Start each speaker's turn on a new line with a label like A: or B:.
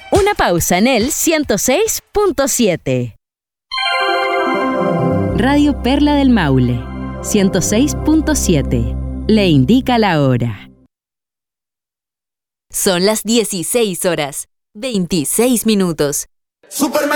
A: Una pausa en el 106.7. Radio Perla del Maule, 106.7. Le indica la hora.
B: Son las 16 horas, 26 minutos.
C: Superman.